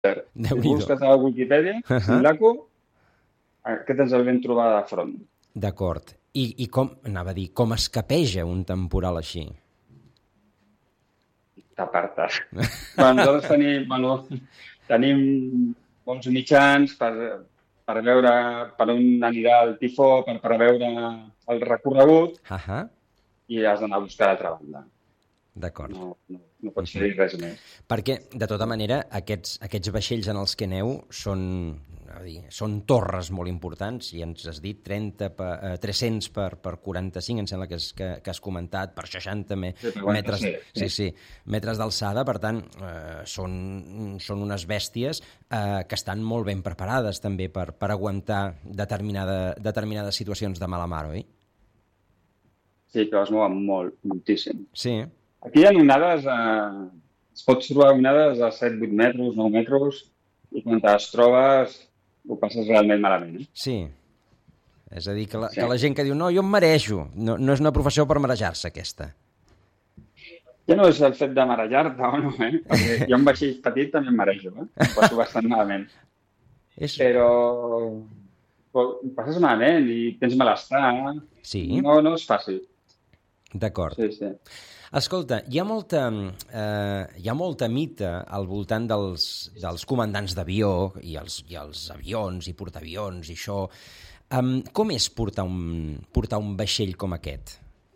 Si Déu-n'hi-do. busques a Wikipedia, Simlaco, aquest ens el vam trobar de front. D'acord. I com, anava a dir, com escapeja un temporal així? T'apartes. Nosaltres tenim bons mitjans per veure per on anirà el tifó, per preveure el recorregut, i has d'anar a buscar a l'altra banda. D'acord. No pots fer res més. Perquè, de tota manera, aquests vaixells en els que aneu són torres molt importants, i ens has dit 300 per 45, em sembla que has comentat, per 60 metres, metres d'alçada. Per tant, són unes bèsties que estan molt ben preparades també per aguantar determinades situacions de mala mar, oi? Sí, que es mouen moltíssim. Sí. Aquí hi ha onades, es pot trobar onades a 7, 8 metres, 9 metres, i quan te les trobes ho passes realment malament. Sí. És a dir, que la gent que diu no, jo em marejo, no és una professió per marejar-se, aquesta. Ja no és el fet de marejar-te o no, perquè jo en vaixell petit també em marejo, em passo bastant malament. Però ho passes malament i tens malestar. Sí. No és fàcil. D'acord. Sí. Escolta, hi ha molta mita al voltant dels comandants d'avió i els avions i portaavions i això. Com és portar un vaixell com aquest?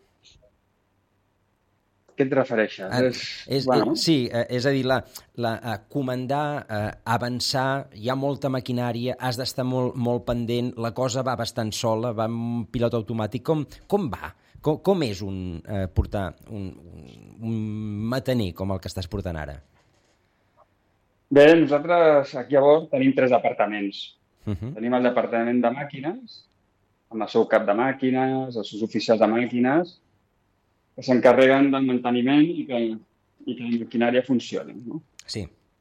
Què et refereixes? Sí, és a dir, comandar, avançar, hi ha molta maquinària, has d'estar molt pendent, la cosa va bastant sola, va amb un pilot automàtic. Com va? Com és portar un mataner com el que estàs portant ara? Bé, nosaltres aquí a bord tenim 3 departaments. Tenim el departament de màquines, amb el seu cap de màquines, els seus oficials de màquines, que s'encarreguen del manteniment i que la maquinària funcioni. No? Sí.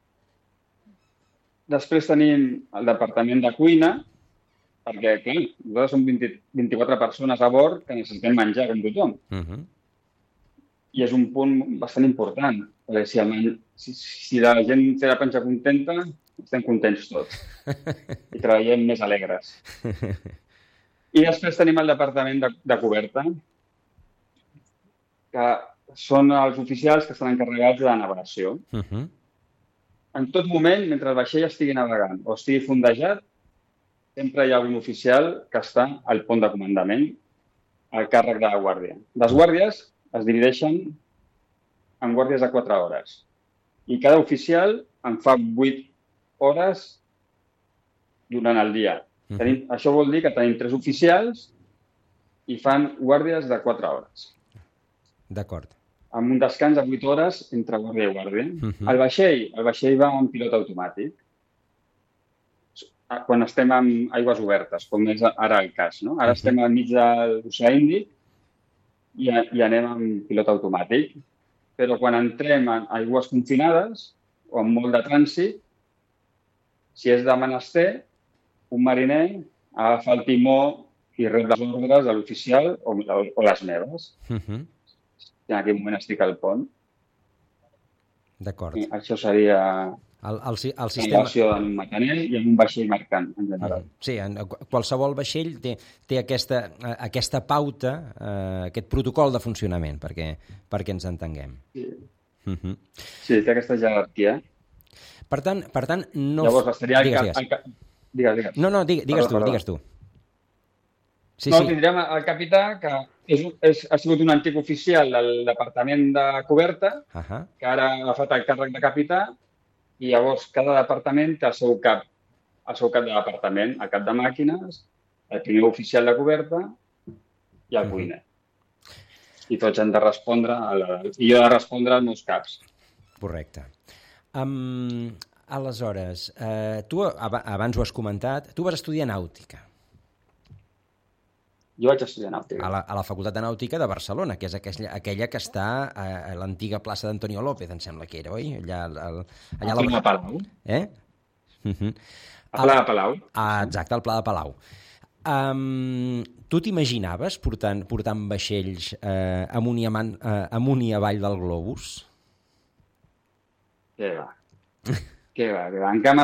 Després tenim el departament de cuina, perquè, clar, nosaltres som 24 persones a bord que necessitem menjar com tothom. I és un punt bastant important, perquè si la gent té la panxa contenta, estem contents tots. I treballem més alegres. I després tenim el departament de coberta, que són els oficials que estan encarregats de la navegació. En tot moment, mentre el vaixell estigui navegant o estigui fondejat, sempre hi ha un oficial que està al pont de comandament al càrrec de la guàrdia. Les guàrdies es divideixen en guàrdies de 4 hores. I cada oficial en fa 8 hores durant el dia. Això vol dir que tenim 3 oficials i fan guàrdies de 4 hores. D'acord. Amb un descans de 8 hores entre guàrdia i guàrdia. El vaixell va amb pilot automàtic. Quan estem en aigües obertes, com és ara el cas. No? Ara estem al mig de l'Oceà Índic i anem amb pilot automàtic. Però quan entrem en aigües confinades o amb molt de trànsit, si és de menester, un mariner agafa el timó i rep les ordres de l'oficial o les meves. I en aquell moment estic al pont. D'acord. Això seria el sistema... relació en un mataner i en un vaixell mercant, en general. Sí, qualsevol vaixell té aquesta pauta, aquest protocol de funcionament, perquè ens entenguem. Sí, té aquesta jerarquia. Per tant no... Llavors, seria Digues. No, digues tu. Sí. Tindrem el capità, que ha sigut un antic oficial del departament de coberta, que ara ha agafat el càrrec de capità, i llavors cada departament té el seu cap de departament, el cap de màquines, el primer oficial de coberta i el cuiner. I tots han de respondre, i jo he de respondre als meus caps. Correcte. Aleshores, tu abans ho has comentat, tu vas estudiar nàutica. Jo vaig estudiar nàutica. A la Facultat de Nàutica de Barcelona, que és aquella que està a l'antiga plaça d'Antonio López, em sembla que era, oi? Allà al Pla de Palau. Al Pla de Palau. Exacte, al Pla de Palau. Tu t'imaginaves portant vaixells amunt i avall del globus? Què va? Què va? En cap